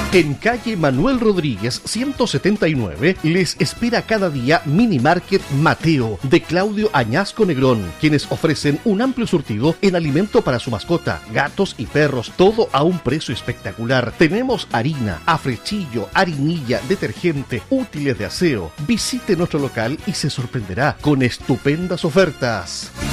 En calle Manuel Rodríguez 179 les espera cada día Mini Market Mateo de Claudio Añasco Negrón, quienes ofrecen un amplio surtido en alimento para su mascota, gatos y perros, todo a un precio espectacular. Tenemos harina, afrechillo, harinilla, detergente, útiles de aseo. Visite nuestro local y se sorprenderá con estupendas ofertas.